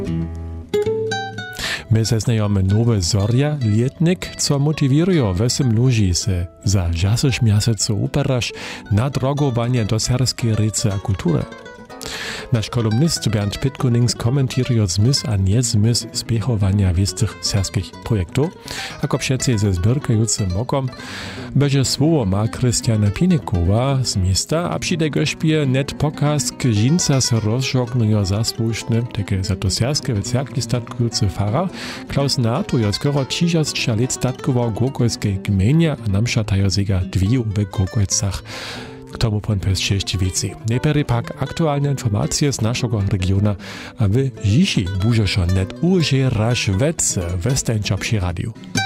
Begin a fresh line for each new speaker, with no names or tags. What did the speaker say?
My zeznajemy nowe Zorja, lietnik, co motiwirują wesym ludzi se za žasych miasecu uperaš na drogowanie do serbskiej rycy a kultury. Nasz kolumnist Bernd Pitkonings komentiruje zmysł a niezmysł spiechowania wiestych serskich projektów, ako przecie ze zbierkającym okom, będzie słowo ma Krystiana Pinikowa z miasta, a przy tego śpieje net pokaz k żinca se rozżognują zasłuszny, takie za to serskie w cerkli statkujący fara, Klaus Nato jo skoro 30 lat statkował Górkojskiej gminie, a nam szatają zega dwie w Górkojcach. K tomu pon pes 6 wieci. Najpierw pak aktualne informacje z naszego regiona, a wy dziś bużeszo net użerasz wece w Stańcza przy radiu.